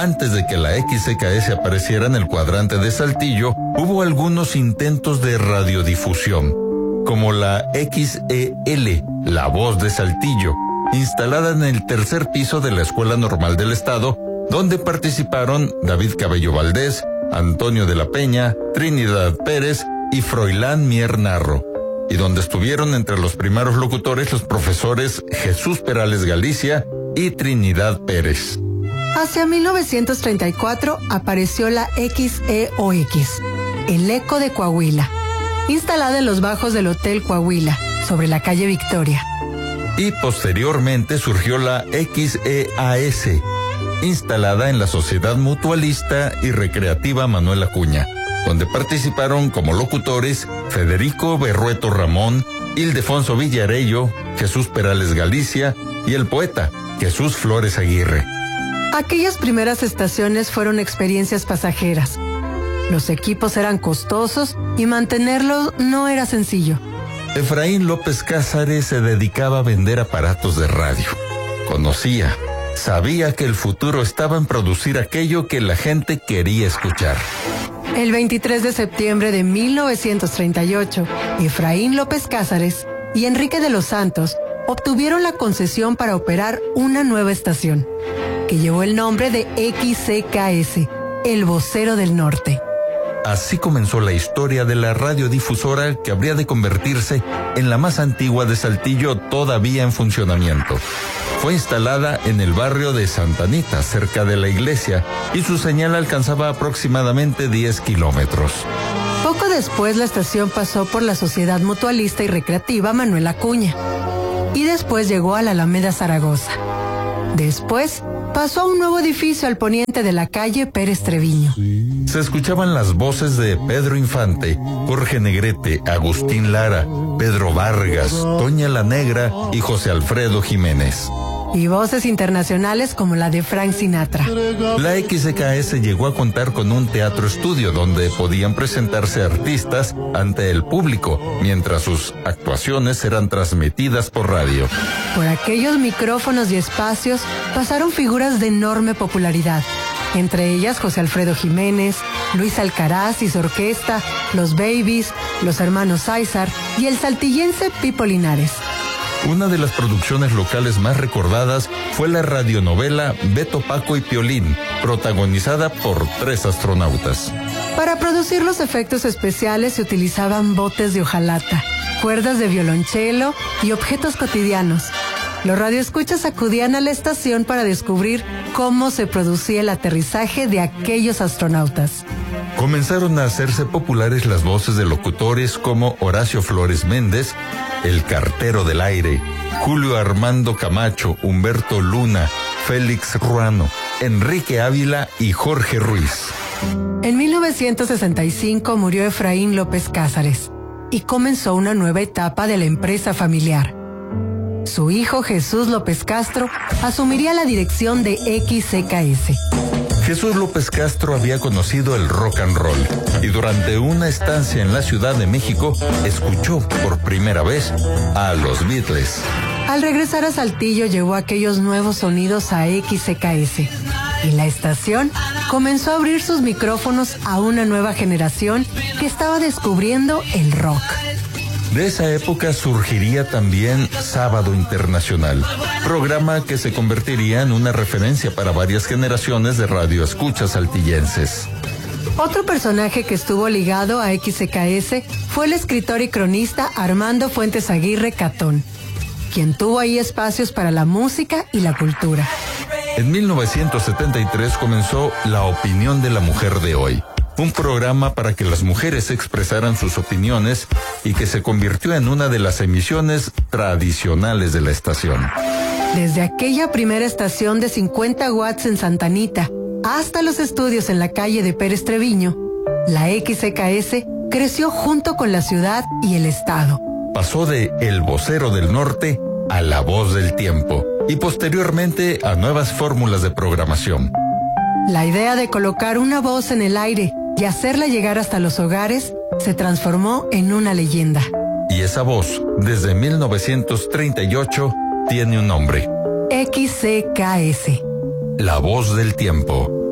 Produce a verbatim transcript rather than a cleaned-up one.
antes de que la X C K S apareciera en el cuadrante de Saltillo, hubo algunos intentos de radiodifusión, como la X E L, La Voz de Saltillo, instalada en el tercer piso de la Escuela Normal del Estado, donde participaron David Cabello Valdés, Antonio de la Peña, Trinidad Pérez y Froilán Mier Narro, y donde estuvieron entre los primeros locutores los profesores Jesús Perales Galicia y Trinidad Pérez. Hacia mil novecientos treinta y cuatro apareció la X E O X, el Eco de Coahuila, instalada en los bajos del Hotel Coahuila, sobre la calle Victoria. Y posteriormente surgió la X E A S, instalada en la Sociedad Mutualista y Recreativa Manuel Acuña, donde participaron como locutores Federico Berrueto Ramón, Ildefonso Villarello, Jesús Perales Galicia y el poeta Jesús Flores Aguirre. Aquellas primeras estaciones fueron experiencias pasajeras. Los equipos eran costosos y mantenerlos no era sencillo. Efraín López Cázares se dedicaba a vender aparatos de radio. Conocía, sabía que el futuro estaba en producir aquello que la gente quería escuchar. El veintitrés de septiembre de mil novecientos treinta y ocho, Efraín López Cázares y Enrique de los Santos obtuvieron la concesión para operar una nueva estación, que llevó el nombre de X C K S, El Vocero del Norte. Así comenzó la historia de la radiodifusora que habría de convertirse en la más antigua de Saltillo todavía en funcionamiento. Fue instalada en el barrio de Santa Anita, cerca de la iglesia, y su señal alcanzaba aproximadamente diez kilómetros. Poco después la estación pasó por la Sociedad Mutualista y Recreativa Manuel Acuña, y después llegó a la Alameda Zaragoza. Después pasó a un nuevo edificio al poniente de la calle Pérez Treviño. Se escuchaban las voces de Pedro Infante, Jorge Negrete, Agustín Lara, Pedro Vargas, Toña la Negra y José Alfredo Jiménez. Y voces internacionales como la de Frank Sinatra. La X C K S llegó a contar con un teatro estudio donde podían presentarse artistas ante el público, mientras sus actuaciones eran transmitidas por radio. Por aquellos micrófonos y espacios pasaron figuras de enorme popularidad, entre ellas José Alfredo Jiménez, Luis Alcaraz y su orquesta, los Babies, los hermanos César y el saltillense Pipo Linares. Una de las producciones locales más recordadas fue la radionovela Beto, Paco y Piolín, protagonizada por tres astronautas. Para producir los efectos especiales se utilizaban botes de hojalata, cuerdas de violonchelo y objetos cotidianos. Los radioescuchas acudían a la estación para descubrir cómo se producía el aterrizaje de aquellos astronautas. Comenzaron a hacerse populares las voces de locutores como Horacio Flores Méndez, El Cartero del Aire, Julio Armando Camacho, Humberto Luna, Félix Ruano, Enrique Ávila y Jorge Ruiz. En mil novecientos sesenta y cinco murió Efraín López Cázares y comenzó una nueva etapa de la empresa familiar. Su hijo Jesús López Castro asumiría la dirección de X C K S. Jesús López Castro había conocido el rock and roll y durante una estancia en la Ciudad de México escuchó por primera vez a los Beatles. Al regresar a Saltillo llevó aquellos nuevos sonidos a X C K S y la estación comenzó a abrir sus micrófonos a una nueva generación que estaba descubriendo el rock. De esa época surgiría también Sábado Internacional, programa que se convertiría en una referencia para varias generaciones de radioescuchas saltillenses. Otro personaje que estuvo ligado a X C K S fue el escritor y cronista Armando Fuentes Aguirre Catón, quien tuvo ahí espacios para la música y la cultura. En mil novecientos setenta y tres comenzó La Opinión de la Mujer de Hoy, un programa para que las mujeres expresaran sus opiniones y que se convirtió en una de las emisiones tradicionales de la estación. Desde aquella primera estación de cincuenta watts en Santa Anita hasta los estudios en la calle de Pérez Treviño, la X C K S creció junto con la ciudad y el estado. Pasó de El Vocero del Norte a La Voz del Tiempo y posteriormente a nuevas fórmulas de programación. La idea de colocar una voz en el aire y hacerla llegar hasta los hogares se transformó en una leyenda. Y esa voz, desde mil novecientos treinta y ocho, tiene un nombre. X C K S. La Voz del Tiempo.